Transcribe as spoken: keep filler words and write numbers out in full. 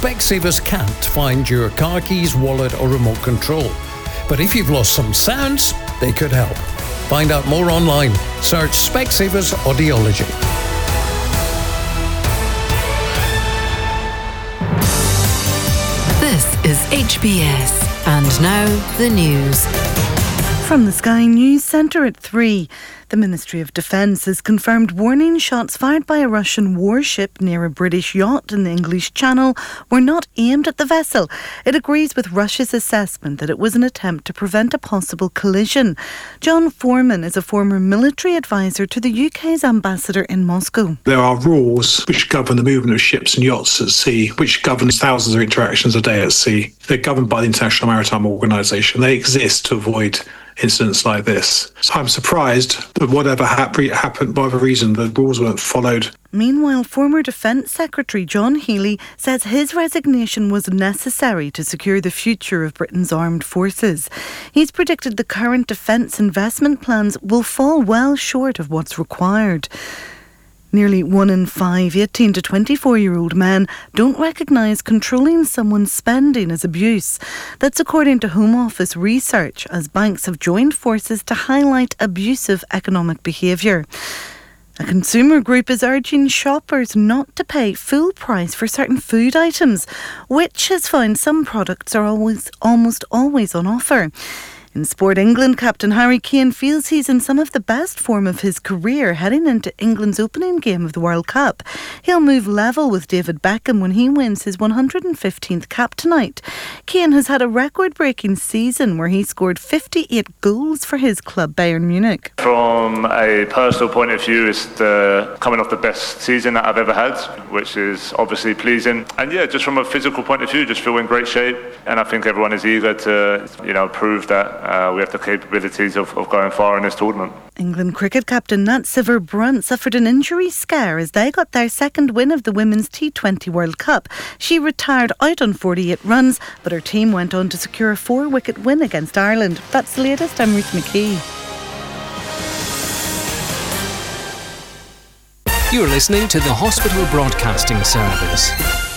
Specsavers can't find your car keys, wallet or remote control. But if you've lost some sounds, they could help. Find out more online. Search Specsavers Audiology. This is H B S. And now the news. From the Sky News Centre at three. The Ministry of Defence has confirmed warning shots fired by a Russian warship near a British yacht in the English Channel were not aimed at the vessel. It agrees with Russia's assessment that it was an attempt to prevent a possible collision. John Foreman is a former military advisor to the U K's ambassador in Moscow. There are rules which govern the movement of ships and yachts at sea, which govern thousands of interactions a day at sea. They're governed by the International Maritime Organisation. They exist to avoid incidents like this. So I'm surprised that whatever hap- happened, whatever reason, the rules weren't followed. Meanwhile, former Defence Secretary John Healey says his resignation was necessary to secure the future of Britain's armed forces. He's predicted the current defence investment plans will fall well short of what's required. Nearly one in five eighteen to twenty-four-year-old men don't recognise controlling someone's spending as abuse. That's according to Home Office research, as banks have joined forces to highlight abusive economic behaviour. A consumer group is urging shoppers not to pay full price for certain food items, which has found some products are always, almost always on offer. In Sport England, captain Harry Kane feels he's in some of the best form of his career heading into England's opening game of the World Cup. He'll move level with David Beckham when he wins his one hundred fifteenth cap tonight. Kane has had a record-breaking season where he scored fifty-eight goals for his club Bayern Munich. From a personal point of view, it's the, coming off the best season that I've ever had, which is obviously pleasing. And yeah, just from a physical point of view, just feel in great shape. And I think everyone is eager to, you know, prove that Uh, we have the capabilities of, of going far in this tournament. England cricket captain Nat Sciver-Brunt suffered an injury scare as they got their second win of the Women's T twenty World Cup. She retired out on forty-eight runs, but her team went on to secure a four-wicket win against Ireland. That's the latest. I'm Ruth McKee. You're listening to the Hospital Broadcasting Service.